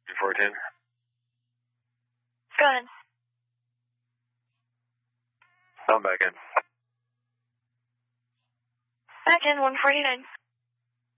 214. Go ahead. I'm back in. Back in 149.